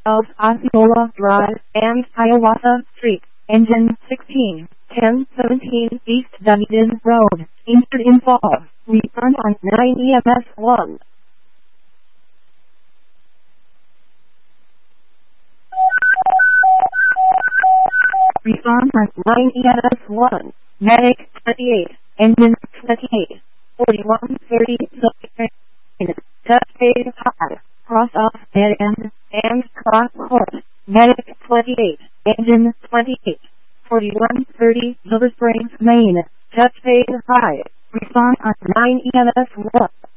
of Osceola Drive and Hiawatha Street, engine 16, 1017 East Dunedin Road, injured in fall, return on 9 EMS 1. Return on 9 EMS 1, medic 28, engine 28, 4130 touch paid high, cross off dead end, and cross court, medic 28, engine 28, 4130 Silver Springs, Maine, touch paid high, respond on 9 EMS 1.